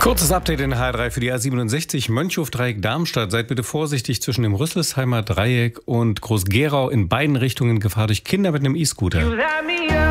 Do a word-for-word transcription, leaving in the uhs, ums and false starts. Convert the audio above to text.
Kurzes Update in H R drei für die A siebenundsechzig Mönchhof-Dreieck Darmstadt. Seid bitte vorsichtig zwischen dem Rüsselsheimer Dreieck und Groß-Gerau. In beiden Richtungen Gefahr durch Kinder mit einem E-Scooter.